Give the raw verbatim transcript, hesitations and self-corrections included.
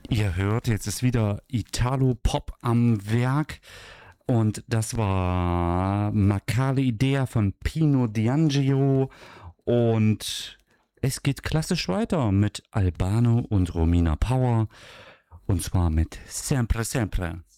Ihr hört, jetzt ist wieder Italo-Pop am Werk und das war Macale Idea von Pino D'Angelo und es geht klassisch weiter mit Albano und Romina Power und zwar mit Sempre Sempre.